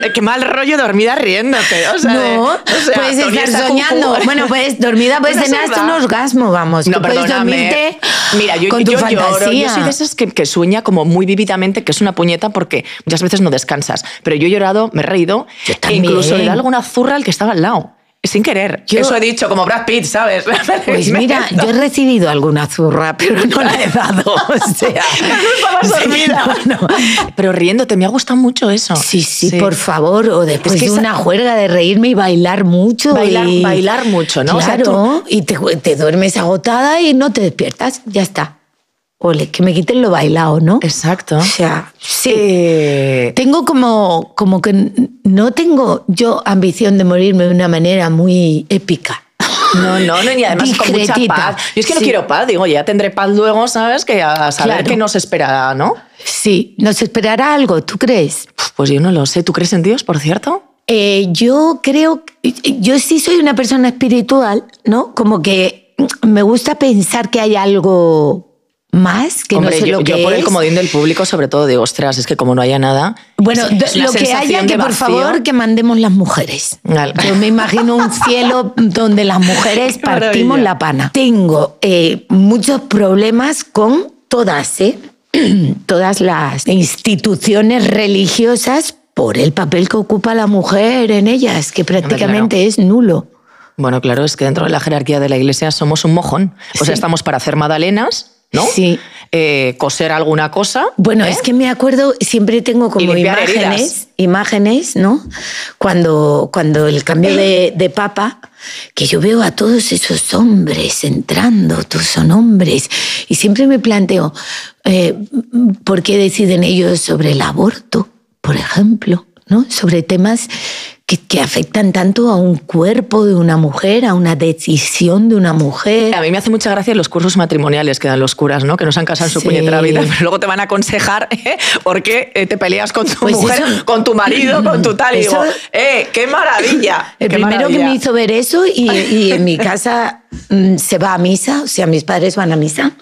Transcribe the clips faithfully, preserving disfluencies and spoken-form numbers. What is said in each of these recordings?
Qué mal rollo dormida riéndote. O sea, no, de, o sea, puedes estar soñando. Cucu. Bueno, pues dormida puedes no tener hasta un orgasmo, vamos. No, puedes dormirte Mira, yo, con yo, tu yo fantasía. lloro. Yo soy de esas que, que sueña como muy vívidamente, que es una puñeta porque muchas veces no descansas. Pero yo he llorado, me he reído. Yo e incluso le da alguna zurra al que estaba al lado. Sin querer. Yo, Eso he dicho, como Brad Pitt, ¿sabes? Pues mira, yo he recibido alguna zurra, pero no la he dado. O sea, no estabas dormida. Sí, no, no. Pero riéndote, me ha gustado mucho eso. Sí, sí, sí. Por favor. O después es que de una esa... juerga de reírme y bailar mucho. Bailar, y... bailar mucho, ¿no? Claro, o sea, tú... y te, te duermes agotada y no te despiertas. Ya está. Ole, que me quiten lo bailado, ¿no? Exacto. O sea, sí. Eh... Tengo como, como que no tengo yo ambición de morirme de una manera muy épica. No, no, no, y además discretita. Con mucha paz. Yo es que no sí. quiero paz, digo, ya tendré paz luego, ¿sabes? Que a saber claro. qué nos espera, ¿no? Sí, nos esperará algo, ¿tú crees? Pues yo no lo sé. ¿Tú crees en Dios, por cierto? Eh, yo creo, yo sí soy una persona espiritual, ¿no? Como que me gusta pensar que hay algo más que Hombre, no sé yo, lo que yo por es. el comodín del público sobre todo digo, ostras, es que como no haya nada... Bueno, lo que haya, que por favor que mandemos las mujeres. Vale. Yo me imagino un cielo donde las mujeres partimos la pana. Tengo eh, muchos problemas con todas, ¿eh? todas las instituciones religiosas por el papel que ocupa la mujer en ellas, que prácticamente claro. es nulo. Bueno, claro, es que dentro de la jerarquía de la Iglesia somos un mojón. O sí. sea, estamos para hacer magdalenas, ¿no? Sí. Eh, coser alguna cosa. Bueno, ¿eh? es que me acuerdo, siempre tengo como imágenes, heridas. imágenes, ¿no? Cuando, cuando el cambio de, de papa, que yo veo a todos esos hombres entrando, todos son hombres, y siempre me planteo, eh, ¿por qué deciden ellos sobre el aborto, por ejemplo? ¿No? Sobre temas que, que afectan tanto a un cuerpo de una mujer, a una decisión de una mujer. A mí me hace mucha gracia los cursos matrimoniales que dan los curas, ¿no? Que no se han casado en su sí. puñetera vida, pero luego te van a aconsejar ¿eh? por qué te peleas con tu pues mujer, eso, con tu marido, con tu tal. Y eso, digo, ¡eh, qué maravilla! El qué primero maravilla. que me hizo ver eso, y, y en mi casa mmm, se va a misa, o sea, mis padres van a misa.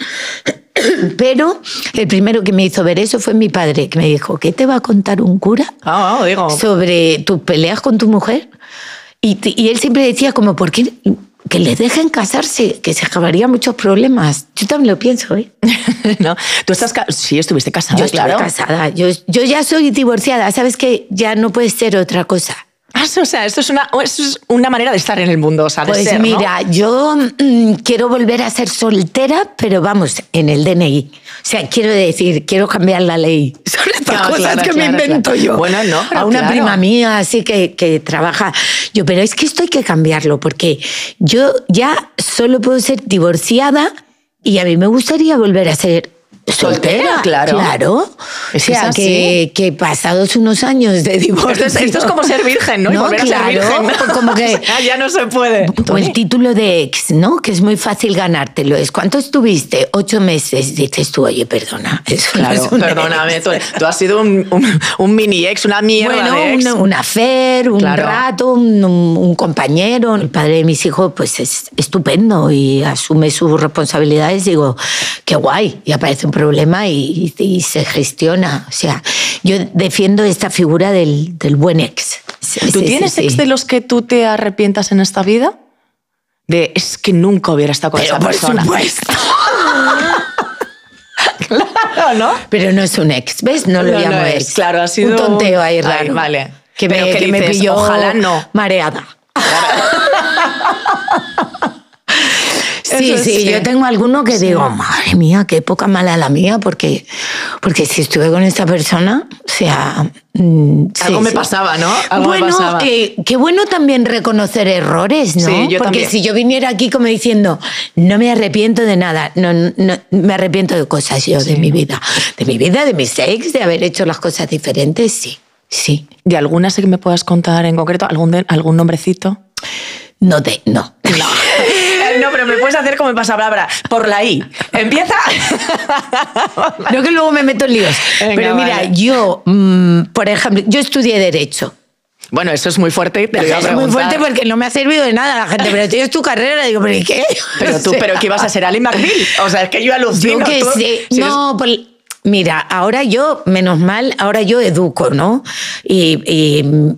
Pero el primero que me hizo ver eso fue mi padre, que me dijo, ¿qué te va a contar un cura oh, oh, digo. sobre tus peleas con tu mujer? Y, y él siempre decía como, ¿por qué que les dejen casarse? Que se acabarían muchos problemas. Yo también lo pienso, ¿eh? ¿No? ¿Tú estás ca- sí, estuviste casada, yo claro. Yo estuve casada. Yo, yo ya soy divorciada. ¿Sabes qué? Ya no puede ser otra cosa. Ah, o sea, esto es, una, esto es una manera de estar en el mundo, o sea, de pues ser, mira, ¿no? yo mmm, quiero volver a ser soltera, pero vamos, en el D N I. O sea, quiero decir, quiero cambiar la ley. Son estas no, cosas claro, que claro, me invento claro. yo. Bueno, no, a una claro. prima mía así que, que trabaja. Yo, pero es que esto hay que cambiarlo, porque yo ya solo puedo ser divorciada y a mí me gustaría volver a ser soltera, claro. claro. Es o sea, que, que pasados unos años de divorcio... Esto es, esto es como ser virgen, ¿no? no y volver claro, a ser virgen, ¿no? Como que... o sea, ya no se puede. O el título de ex, ¿no? Que es muy fácil ganártelo. Es ¿cuánto estuviste? Ocho meses. Dices tú, oye, perdona. Eso claro, no es perdóname. Tú, tú has sido un, un, un mini ex, una mierda bueno, de ex. Un, un affair, un claro. rato, un, un, un compañero. El padre de mis hijos, pues es estupendo y asume sus responsabilidades. Digo, qué guay. Y aparece un problema y Y, y se gestiona. O sea, yo defiendo esta figura del, del buen ex. Sí, ¿Tú sí, tienes sí, ex sí. de los que tú te arrepientas en esta vida? De, es que nunca hubiera estado con Pero esa por persona. supuesto. Claro, ¿no? Pero no es un ex, ¿ves? No lo no, llamo no ex. es. Claro, ha sido un tonteo ahí raro. Ay, vale. Que, Pero me, ¿qué que dices? me pilló Ojalá no. mareada. Sí, Eso sí, sí, yo tengo alguno que sí. digo, madre mía, qué poca mala la mía, porque, porque si estuve con esta persona, o sea... Mm, Algo sí, me sí. pasaba, ¿no? Algo bueno, me pasaba. Eh, qué bueno también reconocer errores, ¿no? Sí, yo porque también. si yo viniera aquí como diciendo, no me arrepiento de nada, no, no me arrepiento de cosas yo, sí. de mi vida. De mi vida, de mis ex, de haber hecho las cosas diferentes, sí, sí. ¿De alguna sí que me puedas contar en concreto? ¿Algún, de, algún nombrecito? No te, no. No. No, pero me puedes hacer como pasapalabra. Por la I. Empieza. No, que luego me meto en líos. Venga, pero mira, vale. yo, mmm, por ejemplo, yo estudié Derecho. Bueno, eso es muy fuerte. Te lo iba a es muy fuerte porque no me ha servido de nada la gente. Pero tienes tu carrera, digo, ¿pero y qué? Pero tú, o sea, pero ¿qué ibas a ser? ¿Ali McBeal? O sea, es que yo alucino. Yo que tú, sé. si No, eres... pues, Mira, ahora yo, menos mal, ahora yo educo, ¿no? Y, y